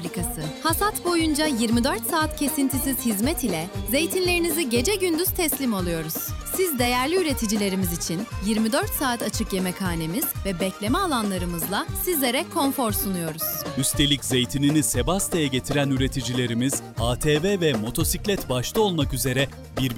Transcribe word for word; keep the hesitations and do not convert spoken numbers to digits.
fabrikası. Hasat boyunca yirmi dört saat kesintisiz hizmet ile zeytinlerinizi gece gündüz teslim alıyoruz. Siz değerli üreticilerimiz için yirmi dört saat açık yemekhanemiz ve bekleme alanlarımızla sizlere konfor sunuyoruz. Üstelik zeytinini Sebastia'ya getiren üreticilerimiz A T V ve motosiklet başta olmak üzere bir